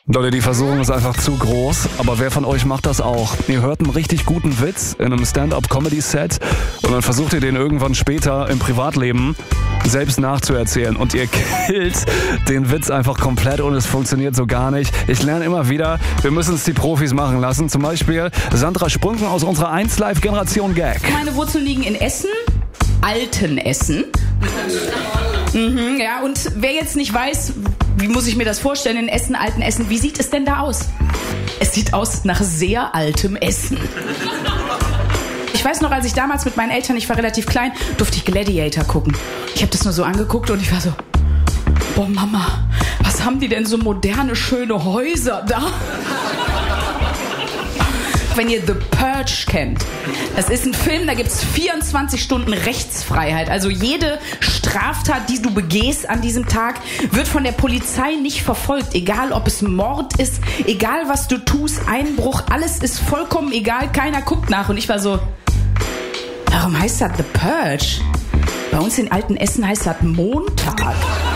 Leute, die Versuchung ist einfach zu groß, aber wer von euch macht das auch? Ihr hört einen richtig guten Witz in einem Stand-up-Comedy-Set und dann versucht ihr den irgendwann später im Privatleben selbst nachzuerzählen und ihr killt den Witz einfach komplett und es funktioniert so gar nicht. Ich lerne immer wieder, wir müssen es die Profis machen lassen. Zum Beispiel Sandra Sprünken aus unserer 1Live-Generation Gag. Meine Wurzeln liegen in Essen, alten Essen. Ja, und wer jetzt nicht weiß, wie muss ich mir das vorstellen, in Essen, alten Essen, wie sieht es denn da aus? Es sieht aus nach sehr altem Essen. Ich weiß noch, als ich damals mit meinen Eltern, ich war relativ klein, durfte ich Gladiator gucken. Ich habe das nur so angeguckt und ich war so, boah Mama, was haben die denn so moderne, schöne Häuser da? Wenn ihr The Purge kennt, das ist ein Film, da gibt es 24 Stunden Rechtsfreiheit. Also jede Straftat, die du begehst an diesem Tag, wird von der Polizei nicht verfolgt. Egal, ob es Mord ist, egal, was du tust, Einbruch, alles ist vollkommen egal, keiner guckt nach. Und ich war so, warum heißt das The Purge? Bei uns in Altenessen heißt das Montag.